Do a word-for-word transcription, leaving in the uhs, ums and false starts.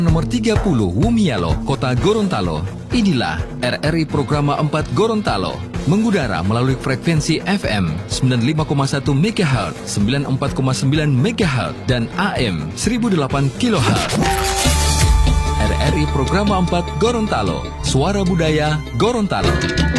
Nomor tiga puluh Wumialo, Kota Gorontalo. Inilah R R I Programa empat Gorontalo. Mengudara melalui frekuensi F M sembilan puluh lima koma satu megahertz, sembilan puluh empat koma sembilan megahertz, dan A M seribu delapan kilohertz. R R I Programa empat Gorontalo. Suara Budaya Gorontalo.